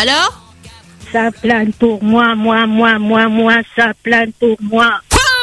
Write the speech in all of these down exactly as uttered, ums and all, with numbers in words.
Alors? Ça plane pour moi, moi, moi, moi, moi, ça plane pour moi.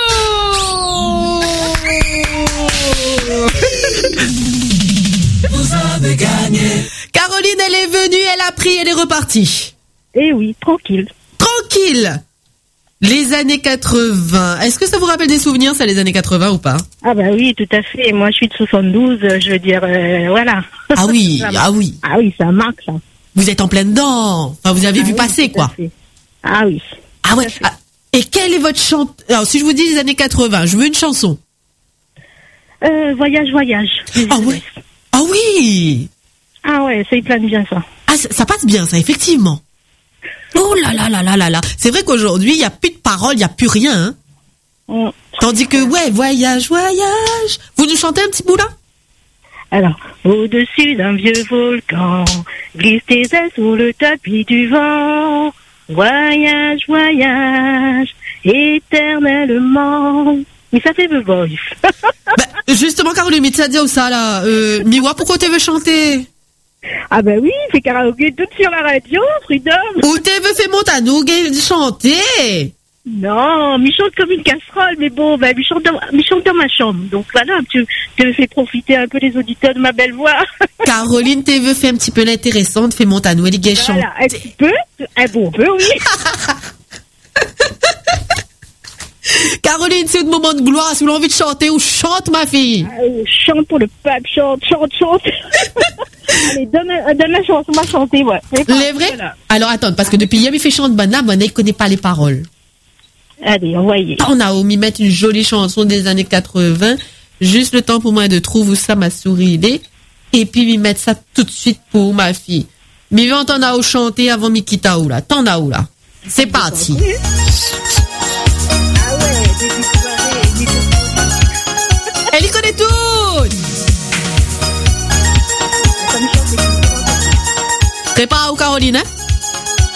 Vous avez gagné. Caroline, elle est venue, elle a pris, elle est repartie. Eh oui, tranquille. Tranquille. Les années quatre-vingts. Est-ce que ça vous rappelle des souvenirs, ça, les années quatre-vingts ou pas? Ah bah oui, tout à fait. Moi, je suis de soixante-douze, je veux dire, euh, voilà. Ah oui, ah oui. Ah oui, ça marque, ça. Vous êtes en plein dedans. Enfin, vous avez ah vu oui, passer, quoi. Ah oui. Ah ouais. Ah, et quelle est votre chant... Alors, si je vous dis les années quatre-vingts, je veux une chanson. Euh, voyage, voyage. Ah oui. Ah oui. Ah ouais, ça y plane bien, ça. Ah, ça, ça passe bien, ça, effectivement. Oh là là là là là là. C'est vrai qu'aujourd'hui, il n'y a plus de paroles, il n'y a plus rien. Hein. Mm. Tandis que, ouais, voyage, voyage. Vous nous chantez un petit bout, là? Alors, au-dessus d'un vieux volcan, glisse tes ailes sous le tapis du vent. Voyage, voyage, éternellement. Mais ça fait The Voice. Bah, justement, Caroline, mais tu as dit où ça, là? Euh, Miwa, pourquoi tu veux chanter? Ah ben oui, c'est karaoké tout sur la radio, Freedom. Ou tu veux faire Montano, chanter? Non, mais chante comme une casserole, mais bon, ben, mais chante dans, mais chante dans ma chambre. Donc voilà, tu, tu me fais profiter un peu les auditeurs de ma belle voix. Caroline, tu veux faire un petit peu l'intéressante, fais Montano, elle est chanter. Voilà, un petit peu, un bon peu, oui. Caroline, c'est un moment de gloire. Si vous avez envie de chanter, ou chante, ma fille. Ah, chante pour le peuple, chante, chante, chante. Allez, donne, donne la chanson, on va chanter, ouais. Les vrais? Voilà. Alors, attends, parce que depuis hier, il fait chanter Banna, Banna, il connaît pas les paroles. Allez, envoyez. On a omis mettre une jolie chanson des années quatre-vingts. Juste le temps pour moi de trouver où ça, ma souris, il est. Et puis, lui mettre ça tout de suite pour ma fille. Mais on t'en a où chanter avant Mikita ou là. T'en as où là? C'est parti. Elle y connaît tout. Prépare où, Caroline, hein?